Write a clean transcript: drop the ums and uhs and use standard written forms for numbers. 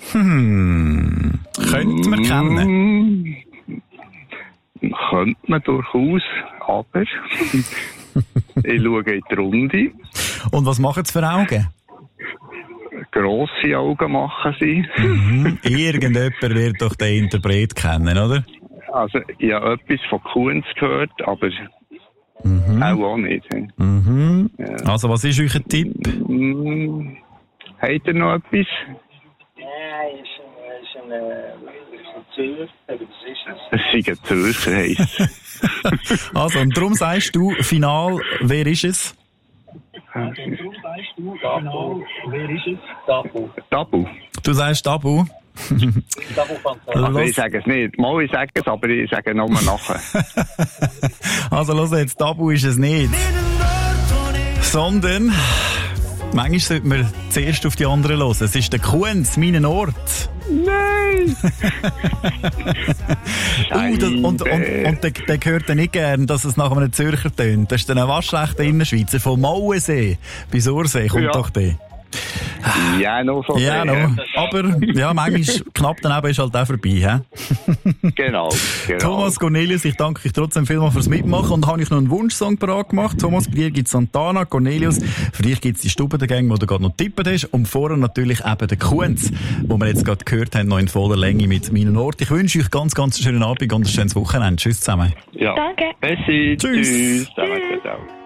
Könnte man kennen? Könnte man durchaus, aber ich schaue in die Runde. Und was machen sie für Augen? Grosse Augen machen sie. Irgendjemand wird doch den Interpret kennen, oder? Also, ich habe etwas von Kunz gehört, aber auch nicht. Ja. Also, was ist euer Tipp? Habt ihr noch etwas? Nein, ist ein Zürcher, aber das ist es. Es ist ein Zürcher, heisst. Also, und darum sagst du, final, wer ist es? Tabu. Tabu. Du sagst Tabu? Tabu Fantasie. Also ich sage es nicht. Mal, ich sage es, aber ich sage nochmal nachher. Also, los jetzt, Tabu ist es nicht. Sondern, manchmal sollte man zuerst auf die anderen hören. Es ist der Kunz, meinen Ort. Nein! Und der hört dann nicht gern, dass es nach einem Zürcher tönt. Das ist dann ein waschechter Innerschweizer. Vom Mauensee bis Ursee kommt doch der. Ja, noch so. Ja, noch. Aber ja, manchmal knapp daneben ist halt auch vorbei. He? Genau. Thomas Cornelius, ich danke euch trotzdem vielmals fürs Mitmachen und habe ich noch einen Wunschsong parat gemacht. Thomas, bei dir gibt es Santana, Cornelius, für dich gibt es die Stube der Gang, wo du gerade noch tippen hast und vorher natürlich eben den Kunz, wo wir jetzt gerade gehört haben, noch in voller Länge mit meinen Ort. Ich wünsche euch ganz, ganz schönen Abend und ein schönes Wochenende. Tschüss zusammen. Ja. Danke. Bessie. Tschüss. Tschüss. Ciao.